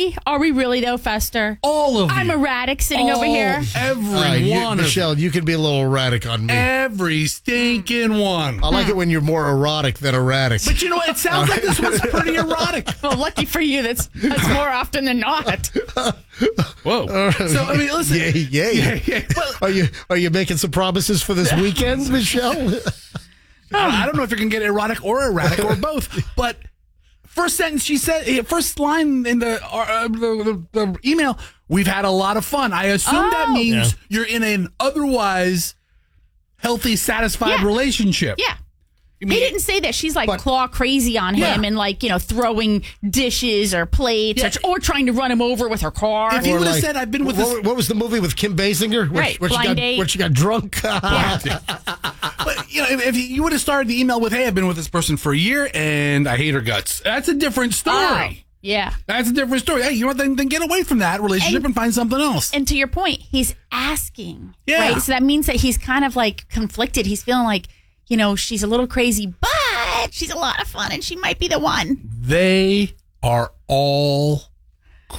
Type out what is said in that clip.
Are we really though, Fester? All of you. I'm erratic sitting over here. Every one of Michelle, you can be a little erratic on me. every stinking one. I like it when you're more erotic than erratic. But you know what? It sounds like this one's pretty erotic. Well, lucky for you, that's more often than not. Whoa. So, I mean, listen. Yay. Well, Are you making some promises for this weekend, Michelle? I don't know if you're going to get erotic or erratic or both, but first sentence she said, first line in the email, we've had a lot of fun. I assume that means you're in an otherwise healthy, satisfied relationship. Yeah. He didn't say that she's like claw crazy on him and like, throwing dishes or plates or trying to run him over with her car. If he would have said, I've been with this. What was the movie with Kim Basinger? Where she got drunk? But, if you would have started the email with, hey, I've been with this person for a year and I hate her guts. That's a different story. Yeah. That's a different story. Hey, you know what? Then get away from that relationship and find something else. And to your point, he's asking. Yeah. Right? So that means that he's kind of like conflicted. He's feeling like, she's a little crazy, but she's a lot of fun and she might be the one. They are all